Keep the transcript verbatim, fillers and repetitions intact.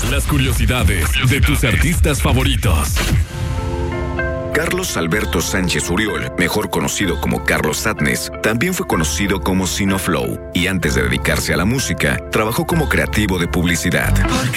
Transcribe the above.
Las curiosidades de tus artistas favoritos. Carlos Alberto Sánchez Uriol, mejor conocido como Carlos Sadness, también fue conocido como Sinoflow y antes de dedicarse a la música, trabajó como creativo de publicidad.